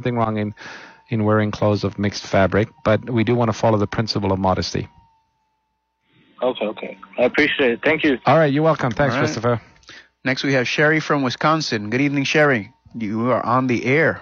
nothing wrong in wearing clothes of mixed fabric, but we do want to follow the principle of modesty. Okay. I appreciate it. Thank you. All right, you're welcome. Thanks, All right. Christopher. Next we have Sherry from Wisconsin. Good evening, Sherry. You are on the air.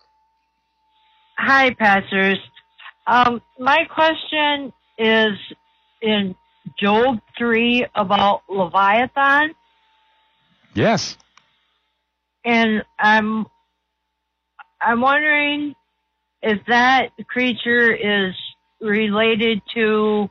Hi, pastors. My question is in Job 3 about Leviathan, Yes. and I'm wondering if that creature is related to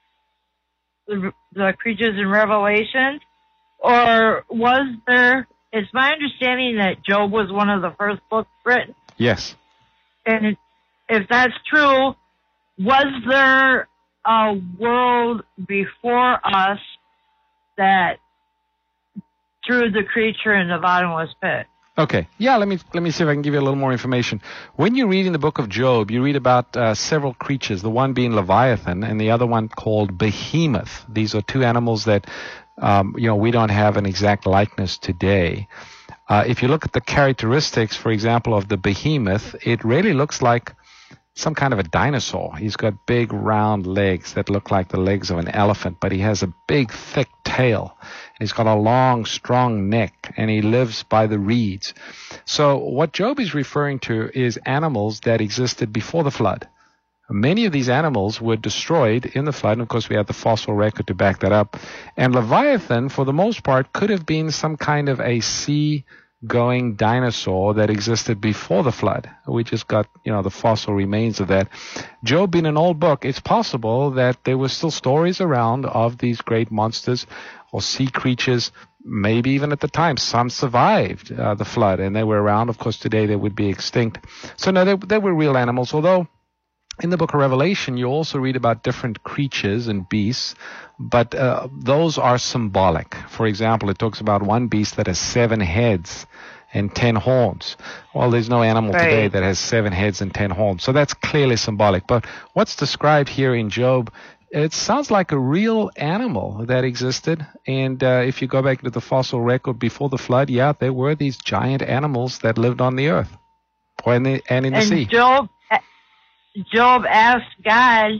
the creatures in Revelation, or was there? It's my understanding that Job was one of the first books written. Yes. And if that's true, was there a world before us that threw the creature in the bottomless pit? Okay. Yeah, let me see if I can give you a little more information. When you read in the book of Job, you read about several creatures, the one being Leviathan and the other one called Behemoth. These are two animals that we don't have an exact likeness today. If you look at the characteristics, for example, of the Behemoth, it really looks like some kind of a dinosaur. He's got big round legs that look like the legs of an elephant, but he has a big thick tail. He's got a long, strong neck, and he lives by the reeds. So what Job is referring to is animals that existed before the flood. Many of these animals were destroyed in the flood, and of course we have the fossil record to back that up. And Leviathan, for the most part, could have been some kind of a sea-going dinosaur that existed before the flood. We just got, the fossil remains of that. Job being an old book, it's possible that there were still stories around of these great monsters or sea creatures. Maybe even at the time, some survived the flood, and they were around. Of course, today they would be extinct. So no, they were real animals, although in the book of Revelation, you also read about different creatures and beasts, but those are symbolic. For example, it talks about one beast that has 7 heads and 10 horns. Well, there's no animal today that has 7 heads and 10 horns, so that's clearly symbolic. But what's described here in Job, it sounds like a real animal that existed. And if you go back to the fossil record before the flood, yeah, there were these giant animals that lived on the earth and in the sea. Job asked God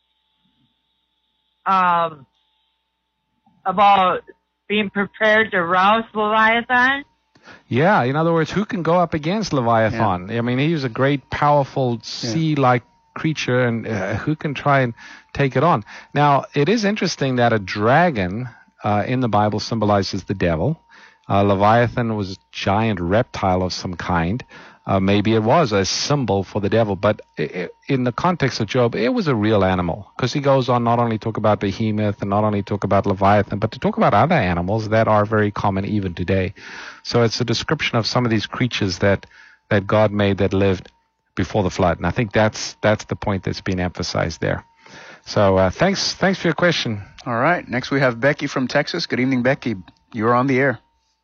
about being prepared to rouse Leviathan. Yeah, in other words, who can go up against Leviathan? Yeah. I mean, he was a great, powerful sea-like creature, and who can try and take it on? Now, it is interesting that a dragon in the Bible symbolizes the devil. Leviathan was a giant reptile of some kind. Maybe it was a symbol for the devil, but in the context of Job, it was a real animal, because he goes on not only talk about Behemoth and not only talk about Leviathan, but to talk about other animals that are very common even today. So it's a description of some of these creatures that God made that lived before the flood, and I think that's the point that's being emphasized there. So thanks for your question. All right. Next we have Becky from Texas. Good evening, Becky. You're on the air.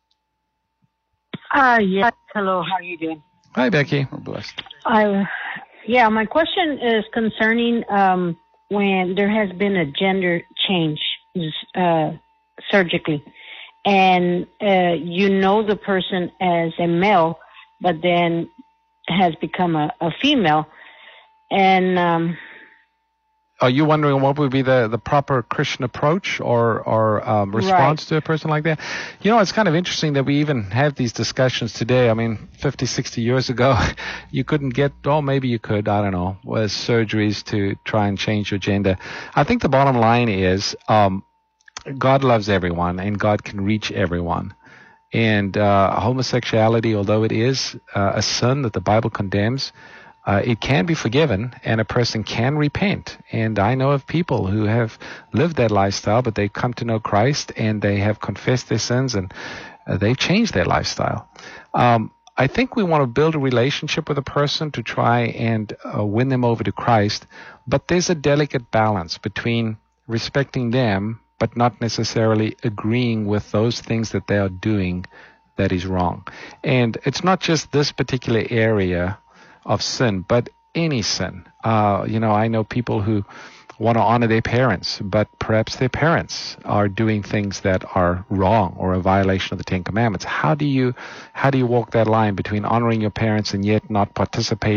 Yes. Hello. How are you doing? Hi, Becky. We're blessed. My question is concerning when there has been a gender change surgically, and the person as a male, but then has become a female, and are you wondering what would be the proper Christian approach or response to a person like that? It's kind of interesting that we even have these discussions today. I mean, 50, 60 years ago, you couldn't get, maybe you could, I don't know, surgeries to try and change your gender. I think the bottom line is God loves everyone, and God can reach everyone. And homosexuality, although it is a sin that the Bible condemns, it can be forgiven, and a person can repent. And I know of people who have lived that lifestyle, but they've come to know Christ, and they have confessed their sins, and they've changed their lifestyle. I think we want to build a relationship with a person to try and win them over to Christ, but there's a delicate balance between respecting them but not necessarily agreeing with those things that they are doing that is wrong. And it's not just this particular area of sin, but any sin. I know people who want to honor their parents, but perhaps their parents are doing things that are wrong or a violation of the Ten Commandments. How do you walk that line between honoring your parents and yet not participating